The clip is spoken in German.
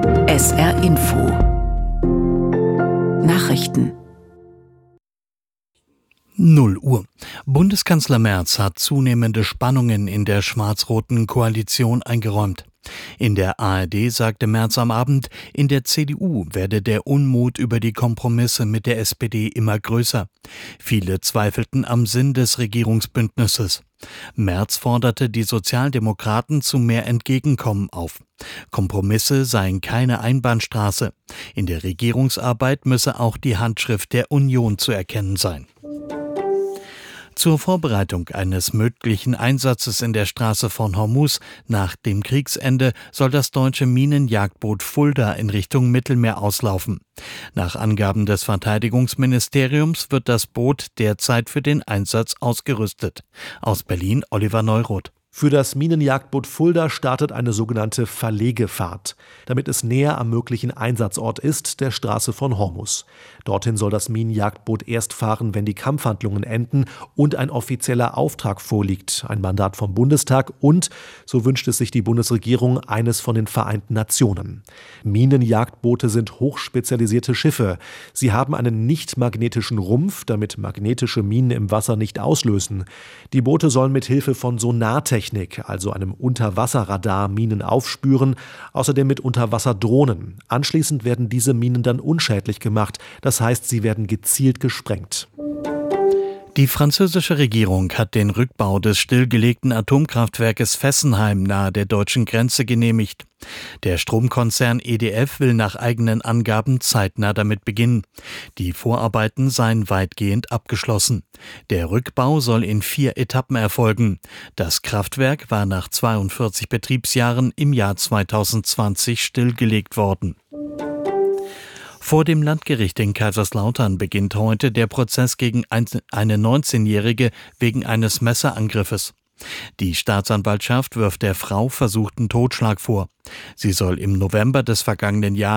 SR Info Nachrichten 0 Uhr. Bundeskanzler Merz hat zunehmende Spannungen in der schwarz-roten Koalition eingeräumt. In der ARD sagte Merz am Abend, in der CDU werde der Unmut über die Kompromisse mit der SPD immer größer. Viele zweifelten am Sinn des Regierungsbündnisses. Merz forderte die Sozialdemokraten zu mehr Entgegenkommen auf. Kompromisse seien keine Einbahnstraße. In der Regierungsarbeit müsse auch die Handschrift der Union zu erkennen sein. Zur Vorbereitung eines möglichen Einsatzes in der Straße von Hormuz nach dem Kriegsende soll das deutsche Minenjagdboot Fulda in Richtung Mittelmeer auslaufen. Nach Angaben des Verteidigungsministeriums wird das Boot derzeit für den Einsatz ausgerüstet. Aus Berlin Oliver Neuroth. Für das Minenjagdboot Fulda startet eine sogenannte Verlegefahrt, damit es näher am möglichen Einsatzort ist, der Straße von Hormuz. Dorthin soll das Minenjagdboot erst fahren, wenn die Kampfhandlungen enden und ein offizieller Auftrag vorliegt, ein Mandat vom Bundestag und, so wünscht es sich die Bundesregierung, eines von den Vereinten Nationen. Minenjagdboote sind hochspezialisierte Schiffe. Sie haben einen nicht magnetischen Rumpf, damit magnetische Minen im Wasser nicht auslösen. Die Boote sollen mit Hilfe von Sonartechnik, also einem Unterwasserradar, Minen aufspüren, außerdem mit Unterwasserdrohnen. Anschließend werden diese Minen dann unschädlich gemacht, das heißt, sie werden gezielt gesprengt. Die französische Regierung hat den Rückbau des stillgelegten Atomkraftwerkes Fessenheim nahe der deutschen Grenze genehmigt. Der Stromkonzern EDF will nach eigenen Angaben zeitnah damit beginnen. Die Vorarbeiten seien weitgehend abgeschlossen. Der Rückbau soll in 4 Etappen erfolgen. Das Kraftwerk war nach 42 Betriebsjahren im Jahr 2020 stillgelegt worden. Vor dem Landgericht in Kaiserslautern beginnt heute der Prozess gegen eine 19-Jährige wegen eines Messerangriffes. Die Staatsanwaltschaft wirft der Frau versuchten Totschlag vor. Sie soll im November des vergangenen Jahres